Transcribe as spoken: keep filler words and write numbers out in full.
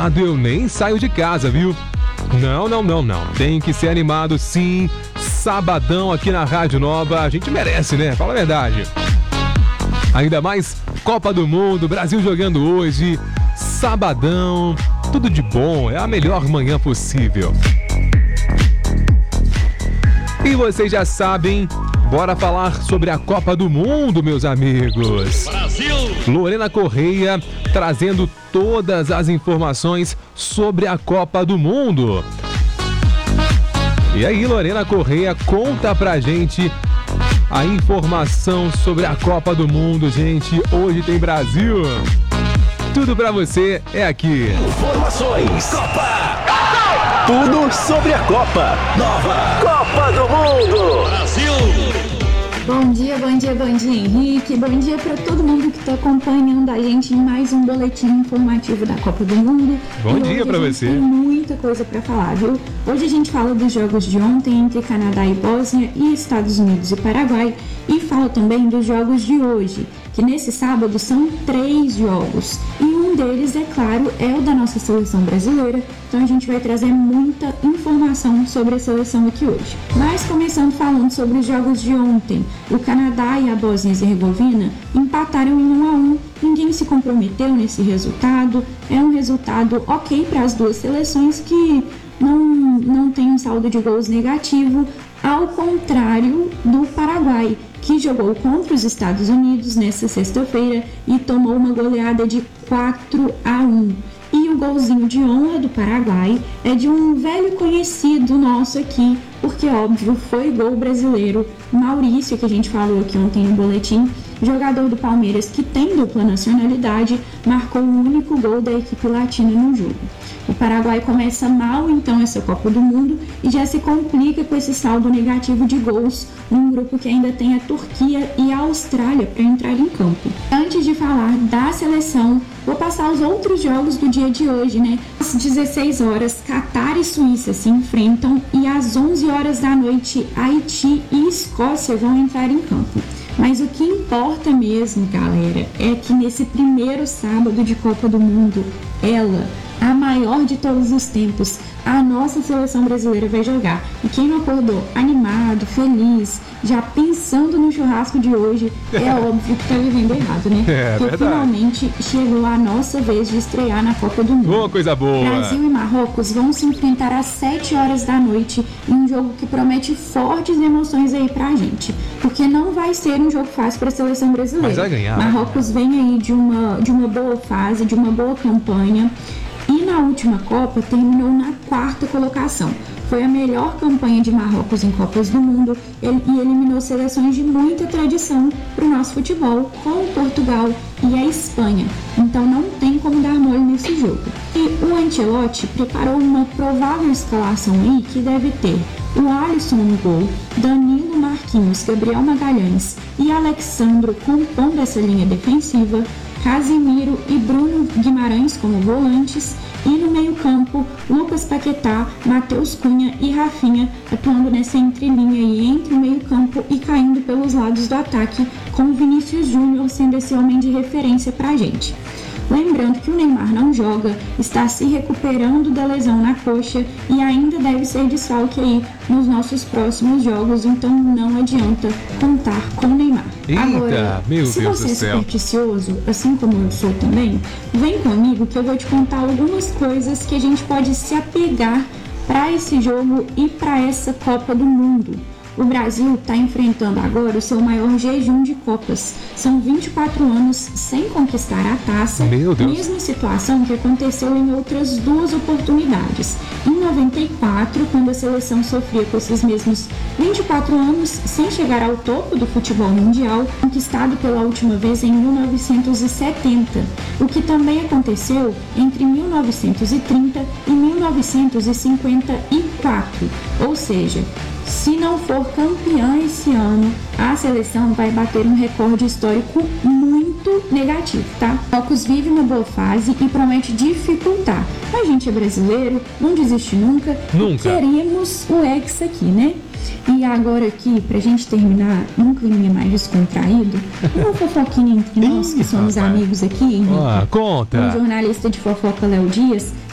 animado, eu nem saio de casa, viu? Não, não, não, não. Tem que ser animado, sim. Sabadão aqui na Rádio Nova. A gente merece, né? Fala a verdade. Ainda mais Copa do Mundo, Brasil jogando hoje. Sabadão. Tudo de bom. É a melhor manhã possível. E vocês já sabem, bora falar sobre a Copa do Mundo, meus amigos. Brasil! Lorena Correia trazendo todas as informações sobre a Copa do Mundo. E aí, Lorena Correia, conta pra gente a informação sobre a Copa do Mundo, gente. Hoje tem Brasil. Tudo pra você é aqui. Informações. Copa! Tudo sobre a Copa. Nova Copa do Mundo. Brasil. Bom dia, bom dia, bom dia, Henrique. Bom dia para todo mundo que está acompanhando a gente em mais um boletim informativo da Copa do Mundo. Bom dia para você. Tem muita coisa para falar, viu? Hoje a gente fala dos jogos de ontem entre Canadá e Bósnia e Estados Unidos e Paraguai e fala também dos jogos de hoje, que nesse sábado são três jogos. E um deles, é claro, é o da nossa seleção brasileira. Então a gente vai trazer muita informação sobre a seleção aqui hoje. Mas começando falando sobre os jogos de ontem. O Canadá e a Bósnia e Herzegovina empataram em um a um. Ninguém se comprometeu nesse resultado. É um resultado ok para as duas seleções que não, não tem um saldo de gols negativo, ao contrário do Paraguai, que jogou contra os Estados Unidos nesta sexta-feira e tomou uma goleada de quatro a um. E o golzinho de honra do Paraguai é de um velho conhecido nosso aqui, porque óbvio foi gol brasileiro, Maurício, que a gente falou aqui ontem no boletim, jogador do Palmeiras que tem dupla nacionalidade, marcou o único gol da equipe latina no jogo. O Paraguai começa mal então essa Copa do Mundo e já se complica com esse saldo negativo de gols num grupo que ainda tem a Turquia e a Austrália para entrar em campo. Antes de falar da seleção, vou passar os outros jogos do dia de hoje, né? Às dezesseis horas, Catar e Suíça se enfrentam e às onze horas da noite, Haiti e Escócia vão entrar em campo. Mas o que importa mesmo, galera, é que nesse primeiro sábado de Copa do Mundo, ela, a maior de todos os tempos, a nossa seleção brasileira vai jogar. E quem não acordou animado, feliz, já pensando no churrasco de hoje, é óbvio que tá vivendo errado, né? É, Porque verdade. Finalmente chegou a nossa vez de estrear na Copa do Mundo. Boa, coisa boa. Brasil e Marrocos vão se enfrentar às sete horas da noite em um jogo que promete fortes emoções aí pra gente. Porque não vai ser um jogo fácil para a seleção brasileira. Mas vai ganhar, vai Marrocos vem aí de uma, de uma boa fase, de uma boa campanha. E na última Copa terminou na quarta colocação. Foi a melhor campanha de Marrocos em Copas do Mundo e eliminou seleções de muita tradição para o nosso futebol, como Portugal e a Espanha. Então não tem como dar mole nesse jogo. E o Ancelotti preparou uma provável escalação aí que deve ter o Alisson no gol, Danilo, Marquinhos, Gabriel Magalhães e Alexandro compondo essa linha defensiva, Casemiro e Bruno Guimarães como volantes e no meio-campo, Lucas Paquetá, Matheus Cunha e Rafinha atuando nessa entrelinha aí entre o meio-campo e caindo pelos lados do ataque, com o Vinícius Júnior sendo esse homem de referência pra gente. Lembrando que o Neymar não joga, está se recuperando da lesão na coxa e ainda deve ser desfalque aí nos nossos próximos jogos, então não adianta contar com o Neymar. Eita, Agora, meu se Deus você do é céu. supersticioso, assim como eu sou também, vem comigo que eu vou te contar algumas coisas que a gente pode se apegar para esse jogo e para essa Copa do Mundo. O Brasil está enfrentando agora o seu maior jejum de Copas. São vinte e quatro anos sem conquistar a taça, Meu Deus. mesma situação que aconteceu em outras duas oportunidades. Em noventa e quatro, quando a seleção sofria com esses mesmos vinte e quatro anos sem chegar ao topo do futebol mundial, conquistado pela última vez em mil novecentos e setenta, o que também aconteceu entre mil novecentos e trinta e mil novecentos e cinquenta e quatro, ou seja, se não for campeã esse ano, a seleção vai bater um recorde histórico muito negativo, tá? Marrocos vive uma boa fase e promete dificultar. A gente é brasileiro, não desiste nunca. Nunca. Queremos o Hexa aqui, né? E agora aqui, pra gente terminar, um clima mais descontraído, uma fofoquinha entre nós, que somos rapaz. amigos aqui, Henrique. Ah, conta. O jornalista de fofoca Léo Dias